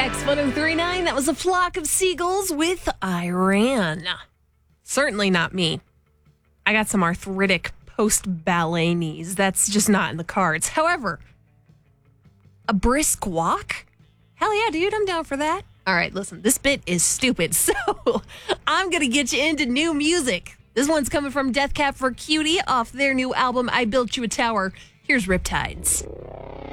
X1039, that was a flock of seagulls with Iran. Certainly not me. I got some arthritic post-ballet knees. That's just not in the cards. However, a brisk walk? Hell yeah, dude, I'm down for that. All right, listen, this bit is stupid, so I'm going to get you into new music. This one's coming from Death Cab for Cutie off their new album, I Built You a Tower. Here's Riptides.